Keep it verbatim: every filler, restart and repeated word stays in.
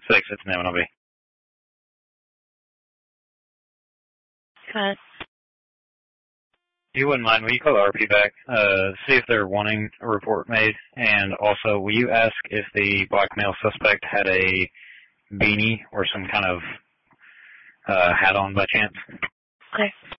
Six, it's an M L B. Go ahead. If you wouldn't mind, will you call the R P back, uh, see if they're wanting a report made, and also will you ask if the black male suspect had a beanie or some kind of uh, hat on by chance? Okay.